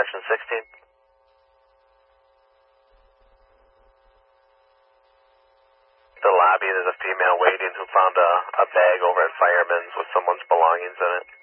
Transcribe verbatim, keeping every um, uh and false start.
section sixteen. The lobby, there's a female waiting who found a, a bag over at Fireman's with someone's belongings in it.